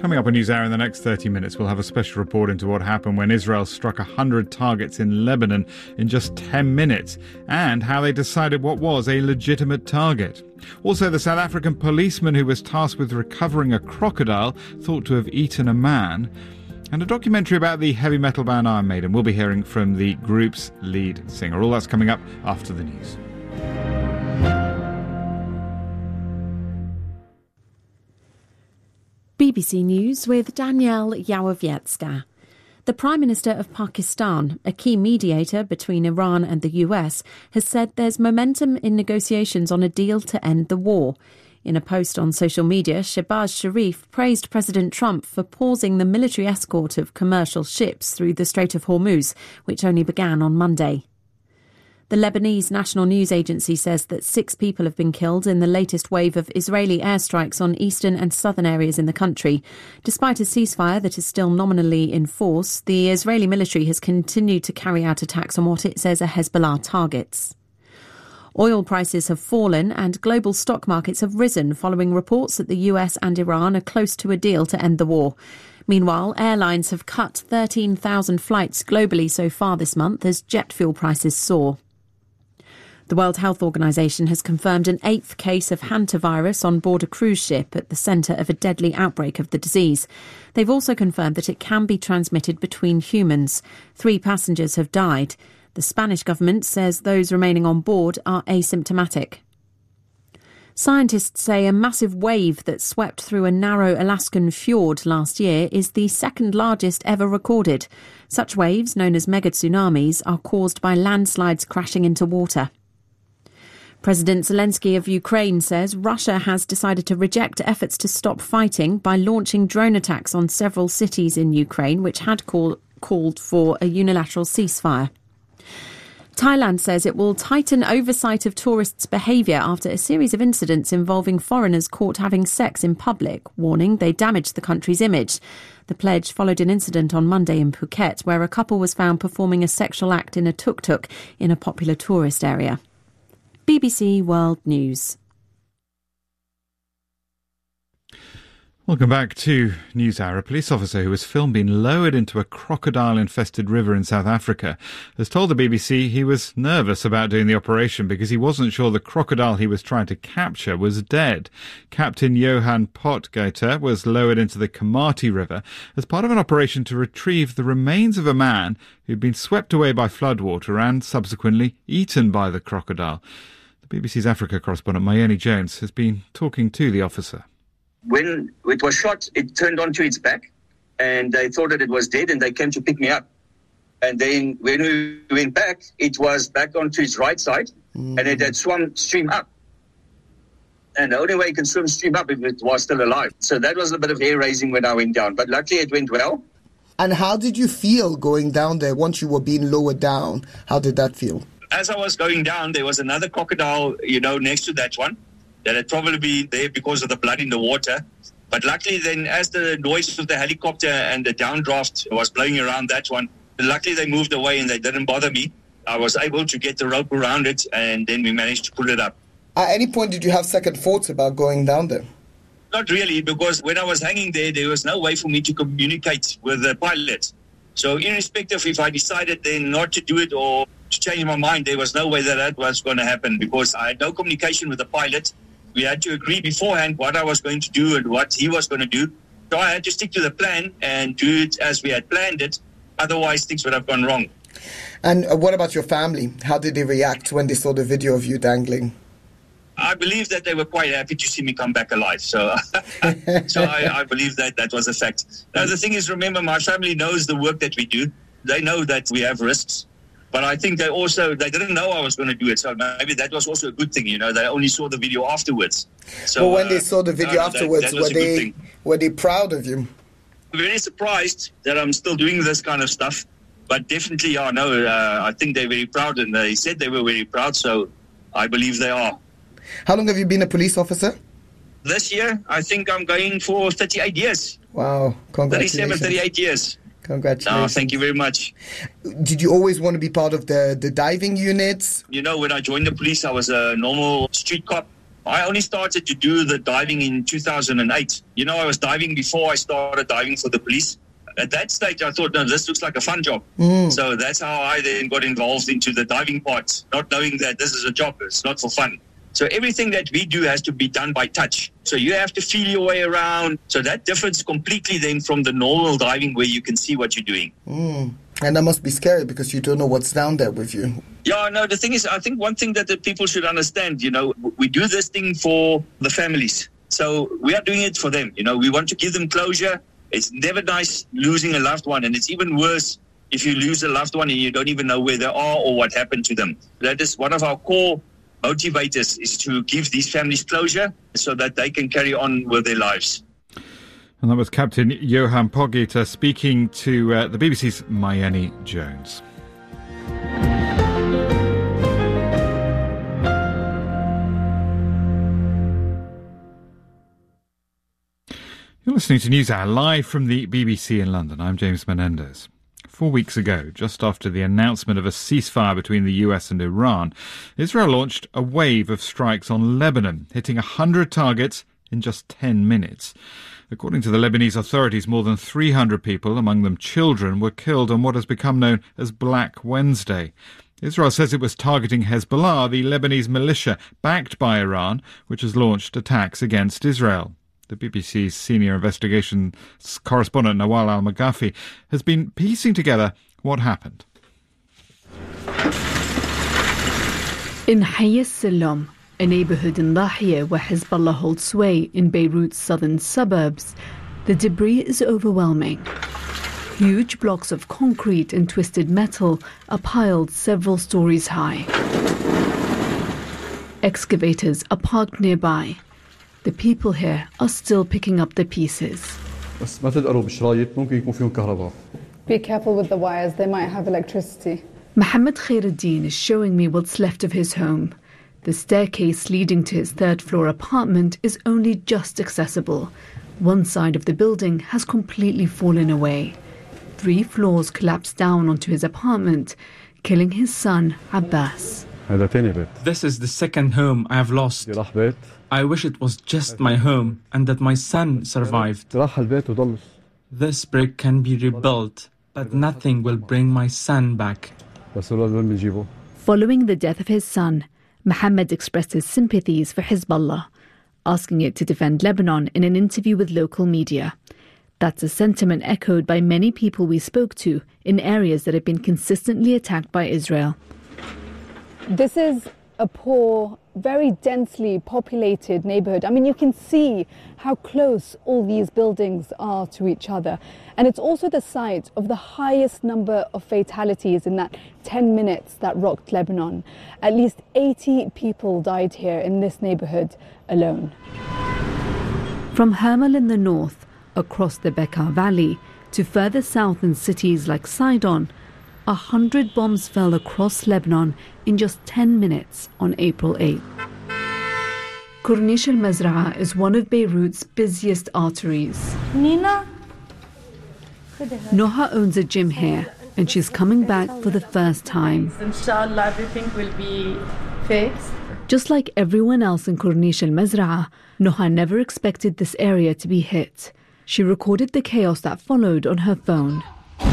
Coming up on NewsHour in the next 30 minutes, we'll have a special report into what happened when Israel struck 100 targets in Lebanon in just 10 minutes and how they decided what was a legitimate target. Also, the South African policeman who was tasked with recovering a crocodile thought to have eaten a man. And a documentary about the heavy metal band Iron Maiden. We'll be hearing from the group's lead singer. All that's coming up after the news. BBC News with Danielle Yawowiecka. The Prime Minister of Pakistan, a key mediator between Iran and the US, has said there's momentum in negotiations on a deal to end the war. In a post on social media, Shehbaz Sharif praised President Trump for pausing the military escort of commercial ships through the Strait of Hormuz, which only began on Monday. The Lebanese National News Agency says that 6 people have been killed in the latest wave of Israeli airstrikes on eastern and southern areas in the country. Despite a ceasefire that is still nominally in force, the Israeli military has continued to carry out attacks on what it says are Hezbollah targets. Oil prices have fallen and global stock markets have risen following reports that the US and Iran are close to a deal to end the war. Meanwhile, airlines have cut 13,000 flights globally so far this month as jet fuel prices soar. The World Health Organization has confirmed an 8th case of hantavirus on board a cruise ship at the centre of a deadly outbreak of the disease. They've also confirmed that it can be transmitted between humans. 3 passengers have died. The Spanish government says those remaining on board are asymptomatic. Scientists say a massive wave that swept through a narrow Alaskan fjord last year is the second largest ever recorded. Such waves, known as megatsunamis, are caused by landslides crashing into water. President Zelensky of Ukraine says Russia has decided to reject efforts to stop fighting by launching drone attacks on several cities in Ukraine, which had called for a unilateral ceasefire. Thailand says it will tighten oversight of tourists' behaviour after a series of incidents involving foreigners caught having sex in public, warning they damaged the country's image. The pledge followed an incident on Monday in Phuket, where a couple was found performing a sexual act in a tuk-tuk in a popular tourist area. BBC World News. Welcome back to NewsHour. A police officer who was filmed being lowered into a crocodile-infested river in South Africa has told the BBC he was nervous about doing the operation because he wasn't sure the crocodile he was trying to capture was dead. Captain Johan Potgieter was lowered into the Komati River as part of an operation to retrieve the remains of a man who'd been swept away by floodwater and subsequently eaten by the crocodile. The BBC's Africa correspondent Mayeni Jones has been talking to the officer. When it was shot, it turned onto its back, and they thought that it was dead, and they came to pick me up. And then when we went back, it was back onto its right side, and it had swum stream up. And the only way you can swim stream up if it was still alive. So that was a bit of hair-raising when I went down, but luckily it went well. And how did you feel going down there once you were being lowered down? How did that feel? As I was going down, there was another crocodile, next to that one, that had probably been there because of the blood in the water. But luckily then, as the noise of the helicopter and the downdraft was blowing around that one, luckily they moved away and they didn't bother me. I was able to get the rope around it, and then we managed to pull it up. At any point, did you have second thoughts about going down there? Not really, because when I was hanging there was no way for me to communicate with the pilot. So irrespective if I decided then not to do it or to change my mind, there was no way that was going to happen because I had no communication with the pilot. We had to agree beforehand what I was going to do and what he was going to do. So I had to stick to the plan and do it as we had planned it. Otherwise, things would have gone wrong. And what about your family? How did they react when they saw the video of you dangling? I believe that they were quite happy to see me come back alive. So I believe that was a fact. Now, the thing is, remember, my family knows the work that we do. They know that we have risks. But I think they didn't know I was going to do it. So maybe that was also a good thing, They only saw the video afterwards. So when they saw the video afterwards, were they proud of you? Very surprised that I'm still doing this kind of stuff. But definitely, I think they're very proud. And they said they were very proud. So I believe they are. How long have you been a police officer? This year, I think I'm going for 38 years. Wow. Congratulations. 38 years. Congratulations. Thank you very much. Did you always want to be part of the diving units? When I joined the police, I was a normal street cop. I only started to do the diving in 2008. You know, I was diving before I started diving for the police. At that stage, I thought, no, this looks like a fun job. So that's how I then got involved into the diving part, not knowing that this is a job. It's not for fun. So everything that we do has to be done by touch. So you have to feel your way around. So that differs completely then from the normal diving where you can see what you're doing. And that must be scary because you don't know what's down there with you. Yeah, no, the thing is, I think one thing that the people should understand, you know, we do this thing for the families. So we are doing it for them. You know, we want to give them closure. It's never nice losing a loved one. And it's even worse if you lose a loved one and you don't even know where they are or what happened to them. That is one of our core motivators, is to give these families closure so that they can carry on with their lives. And that was Captain Johan Pogita speaking to the BBC's Mayeni Jones. You're listening to NewsHour live from the BBC in London. I'm James Menendez. 4 weeks ago, just after the announcement of a ceasefire between the US and Iran, Israel launched a wave of strikes on Lebanon, hitting 100 targets in just 10 minutes. According to the Lebanese authorities, more than 300 people, among them children, were killed on what has become known as Black Wednesday. Israel says it was targeting Hezbollah, the Lebanese militia backed by Iran, which has launched attacks against Israel. The BBC's senior investigations correspondent Nawal Al-Maghafi has been piecing together what happened. In Hayya Salam, a neighbourhood in Lahia where Hezbollah holds sway in Beirut's southern suburbs, the debris is overwhelming. Huge blocks of concrete and twisted metal are piled several stories high. Excavators are parked nearby. The people here are still picking up the pieces. Be careful with the wires, they might have electricity. Mohammed Khairuddin is showing me what's left of his home. The staircase leading to his third-floor apartment is only just accessible. One side of the building has completely fallen away. 3 floors collapsed down onto his apartment, killing his son, Abbas. This is the second home I have lost. I wish it was just my home and that my son survived. This brick can be rebuilt, but nothing will bring my son back. Following the death of his son, Mohammed expressed his sympathies for Hezbollah, asking it to defend Lebanon in an interview with local media. That's a sentiment echoed by many people we spoke to in areas that have been consistently attacked by Israel. This is a poor, very densely populated neighborhood. I mean, you can see how close all these buildings are to each other. And it's also the site of the highest number of fatalities in that 10 minutes that rocked Lebanon. At least 80 people died here in this neighborhood alone. From Hermel in the north, across the Bekaa Valley, to further south in cities like Sidon, 100 bombs fell across Lebanon in just 10 minutes on April 8th. Corniche al-Mazraa is one of Beirut's busiest arteries. Noha owns a gym here, and she's coming back for the first time. Inshallah, everything will be fixed. Just like everyone else in Corniche al-Mazraa, Noha never expected this area to be hit. She recorded the chaos that followed on her phone.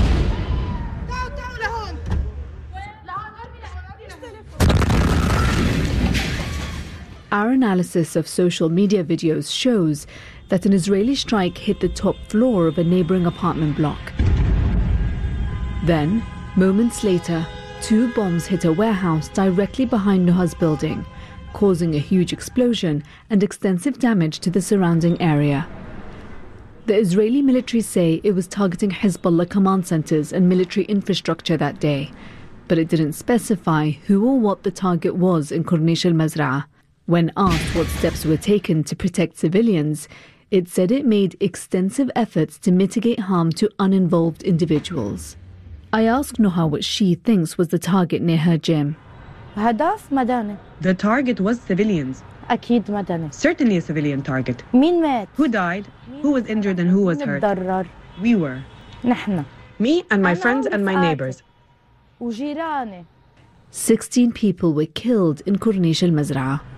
Our analysis of social media videos shows that an Israeli strike hit the top floor of a neighbouring apartment block. Then, moments later, 2 bombs hit a warehouse directly behind Noha's building, causing a huge explosion and extensive damage to the surrounding area. The Israeli military say it was targeting Hezbollah command centres and military infrastructure that day, but it didn't specify who or what the target was in Corniche al-Mazraa. When asked what steps were taken to protect civilians, it said it made extensive efforts to mitigate harm to uninvolved individuals. I asked Noha what she thinks was the target near her gym. The target was civilians. Certainly a civilian target. Who died, who was injured, and who was hurt? We were. Me and my friends and my neighbors. 16 people were killed in Corniche al-Mazraa.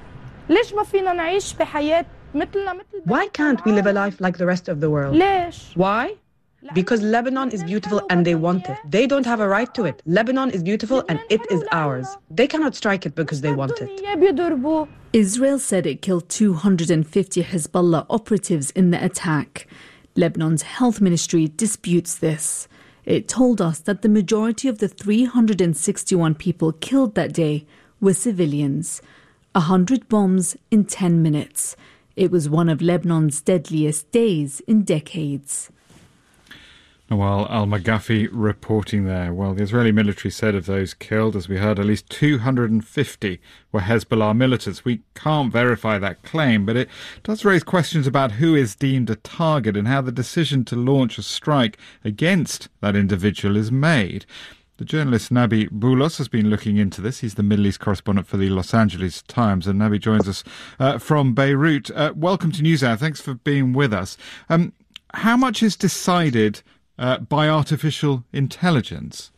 Why can't we live a life like the rest of the world? Why? Because Lebanon is beautiful and they want it. They don't have a right to it. Lebanon is beautiful and it is ours. They cannot strike it because they want it. Israel said it killed 250 Hezbollah operatives in the attack. Lebanon's health ministry disputes this. It told us that the majority of the 361 people killed that day were civilians. 100 bombs in 10 minutes. It was one of Lebanon's deadliest days in decades. Nawal Al-Maghafi reporting there. Well, the Israeli military said of those killed, as we heard, at least 250 were Hezbollah militants. We can't verify that claim, but it does raise questions about who is deemed a target and how the decision to launch a strike against that individual is made. The journalist Nabi Boulos has been looking into this. He's the Middle East correspondent for the Los Angeles Times, and Nabi joins us from Beirut. Welcome to NewsHour. Thanks for being with us. How much is decided by artificial intelligence?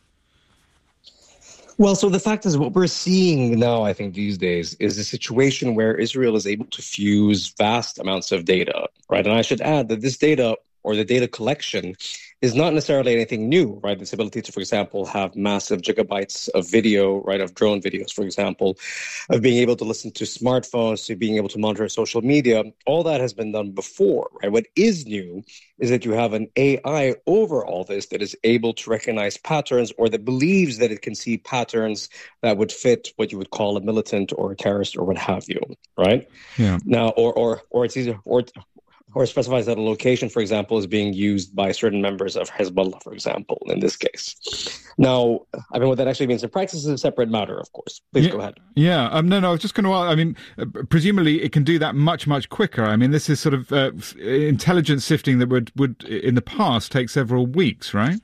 Well, so the fact is what we're seeing now, I think, these days is a situation where Israel is able to fuse vast amounts of data, right? And I should add that this data, or the data collection, is not necessarily anything new, right? This ability to, for example, have massive gigabytes of video, right, of drone videos, for example, of being able to listen to smartphones, to being able to monitor social media, all that has been done before, right? What is new is that you have an AI over all this that is able to recognize patterns, or that believes that it can see patterns that would fit what you would call a militant or a terrorist or what have you, right? Yeah. Now, or it's easier, or specifies that a location, for example, is being used by certain members of Hezbollah, for example, in this case. Now, I mean, what that actually means in practice is a separate matter, of course. Please go ahead. Yeah, no, I was just going to ask, I mean, presumably it can do that much, much quicker. I mean, this is sort of intelligence sifting that would in the past take several weeks, right?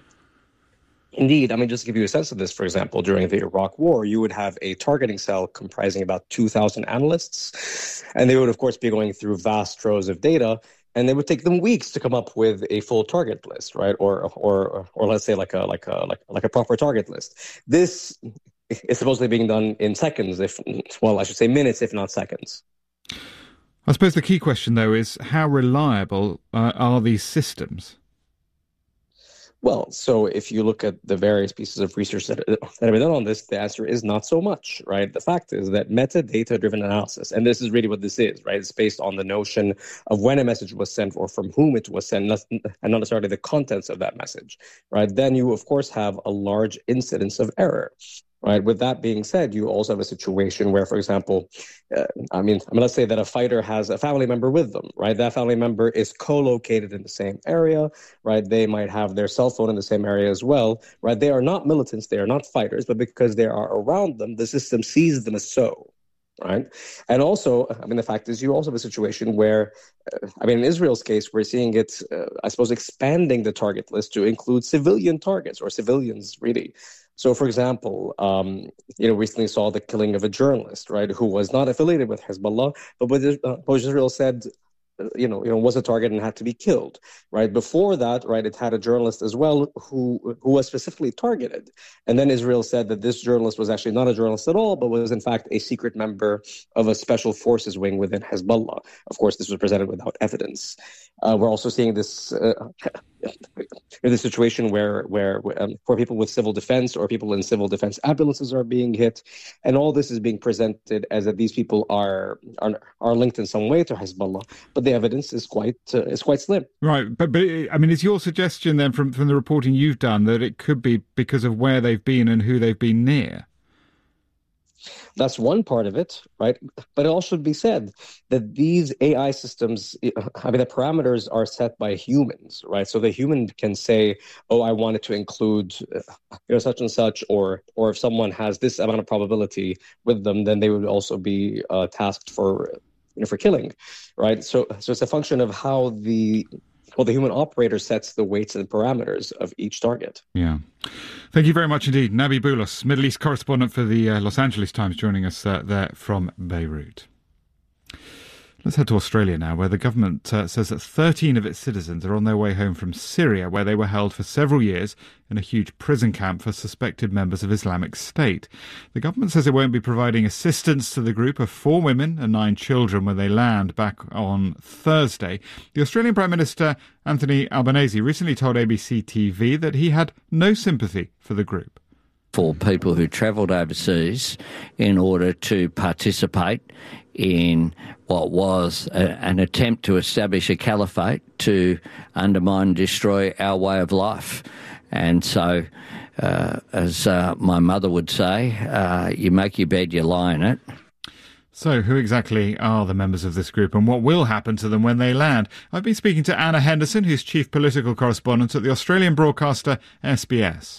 Indeed. I mean, just to give you a sense of this, for example, during the Iraq War, you would have a targeting cell comprising about 2,000 analysts, and they would, of course, be going through vast troves of data, and it would take them weeks to come up with a full target list, right? Or let's say like a proper target list. This is supposedly being done in seconds, I should say minutes, if not seconds. I suppose the key question, though, is how reliable are these systems? Well, so if you look at the various pieces of research that have been done on this, the answer is not so much, right? The fact is that metadata-driven analysis, and this is really what this is, right? It's based on the notion of when a message was sent or from whom it was sent, and not necessarily the contents of that message, right? Then you, of course, have a large incidence of error. Right. With that being said, you also have a situation where, for example, let's say that a fighter has a family member with them, right? That family member is co-located in the same area, right? They might have their cell phone in the same area as well, right? They are not militants, they are not fighters, but because they are around them, the system sees them as so. Right. And also, the fact is you also have a situation where, in Israel's case, we're seeing it, expanding the target list to include civilian targets or civilians, really. So, for example, recently saw the killing of a journalist, right, who was not affiliated with Hezbollah, but what Israel said, was a target and had to be killed, right? Before that, right, it had a journalist as well who was specifically targeted. And then Israel said that this journalist was actually not a journalist at all, but was in fact a secret member of a special forces wing within Hezbollah. Of course, this was presented without evidence. We're also seeing this in the situation where people with civil defense or people in civil defense ambulances are being hit, and all this is being presented as that these people are linked in some way to Hezbollah, but the evidence is quite slim. Right, but is your suggestion then from the reporting you've done that it could be because of where they've been and who they've been near? That's one part of it, right? But it also should be said that these AI systems, the parameters are set by humans, right? So the human can say, oh, I want it to include such and such, or if someone has this amount of probability with them, then they would also be tasked for killing, right? So it's a function of how the human operator sets the weights and parameters of each target. Yeah. Thank you very much indeed. Nabi Boulos, Middle East correspondent for the Los Angeles Times, joining us there from Beirut. Let's head to Australia now, where the government says that 13 of its citizens are on their way home from Syria, where they were held for several years in a huge prison camp for suspected members of Islamic State. The government says it won't be providing assistance to the group of 4 women and 9 children when they land back on Thursday. The Australian Prime Minister, Anthony Albanese, recently told ABC TV that he had no sympathy for the group. For people who travelled overseas in order to participate in what was an attempt to establish a caliphate to undermine and destroy our way of life. And so, as my mother would say, you make your bed, you lie in it. So who exactly are the members of this group and what will happen to them when they land? I've been speaking to Anna Henderson, who's chief political correspondent at the Australian broadcaster SBS.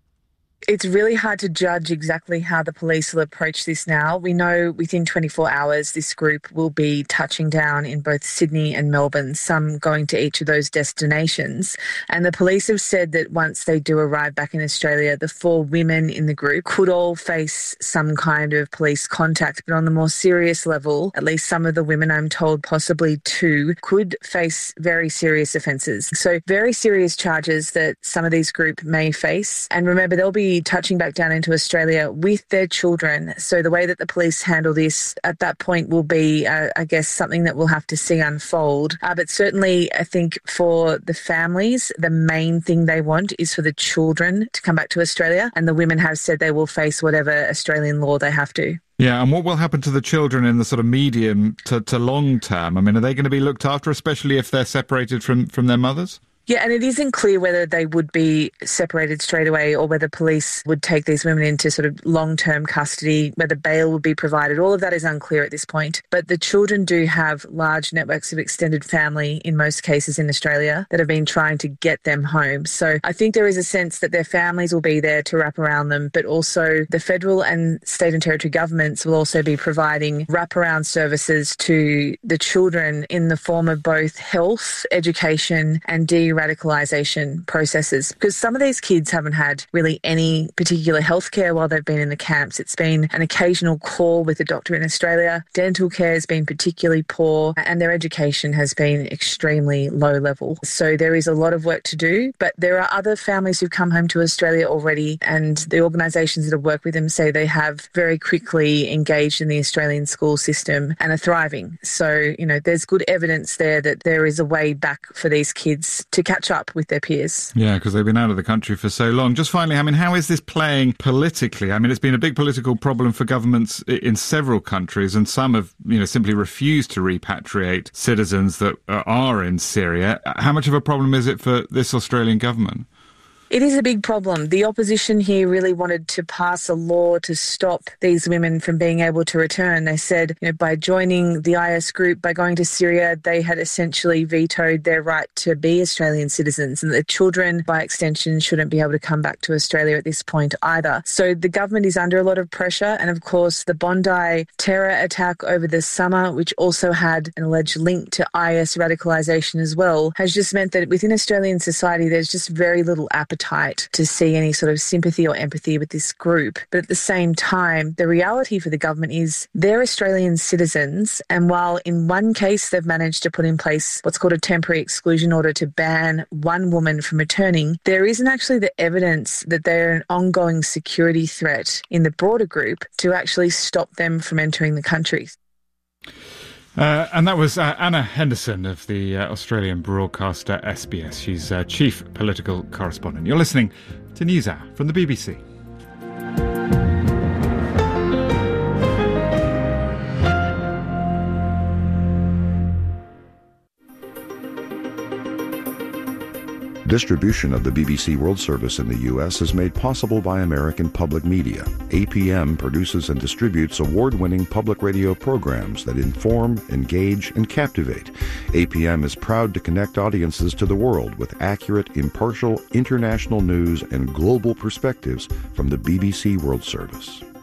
It's really hard to judge exactly how the police will approach this now. We know within 24 hours this group will be touching down in both Sydney and Melbourne, some going to each of those destinations. And the police have said that once they do arrive back in Australia, the 4 women in the group could all face some kind of police contact. But on the more serious level, at least some of the women, I'm told possibly 2, could face very serious offences. So very serious charges that some of these group may face. And remember, they'll be touching back down into Australia with their children. So the way that the police handle this at that point will be, I guess, something that we'll have to see unfold. But certainly, I think for the families, the main thing they want is for the children to come back to Australia. And the women have said they will face whatever Australian law they have to. Yeah, and what will happen to the children in the sort of medium to long term? I mean, are they going to be looked after, especially if they're separated from their mothers? Yeah, and it isn't clear whether they would be separated straight away or whether police would take these women into sort of long-term custody, whether bail would be provided. All of that is unclear at this point. But the children do have large networks of extended family in most cases in Australia that have been trying to get them home. So I think there is a sense that their families will be there to wrap around them, but also the federal and state and territory governments will also be providing wraparound services to the children in the form of both health, education and de-radicalisation processes, because some of these kids haven't had really any particular healthcare while they've been in the camps. It's been an occasional call with a doctor in Australia. Dental care has been particularly poor and their education has been extremely low level. So there is a lot of work to do, but there are other families who've come home to Australia already, and the organisations that have worked with them say they have very quickly engaged in the Australian school system and are thriving. So, you know, there's good evidence there that there is a way back for these kids to catch up with their peers. Yeah, because they've been out of the country for so long. Just finally, I mean, how is this playing politically? I mean, it's been a big political problem for governments in several countries, and some have, you know, simply refused to repatriate citizens that are in Syria. How much of a problem is it for this Australian government? It is a big problem. The opposition here really wanted to pass a law to stop these women from being able to return. They said, you know, by joining the IS group, by going to Syria, they had essentially vetoed their right to be Australian citizens, and the children, by extension, shouldn't be able to come back to Australia at this point either. So the government is under a lot of pressure, and of course the Bondi terror attack over the summer, which also had an alleged link to IS radicalisation as well, has just meant that within Australian society there's just very little appetite to see any sort of sympathy or empathy with this group. But at the same time, the reality for the government is they're Australian citizens, and while in one case they've managed to put in place what's called a temporary exclusion order to ban one woman from returning, there isn't actually the evidence that they're an ongoing security threat in the broader group to actually stop them from entering the country. And that was Anna Henderson of the Australian broadcaster SBS. She's chief political correspondent. You're listening to NewsHour from the BBC. Distribution of the BBC World Service in the U.S. is made possible by American Public Media. APM produces and distributes award-winning public radio programs that inform, engage, and captivate. APM is proud to connect audiences to the world with accurate, impartial, international news and global perspectives from the BBC World Service.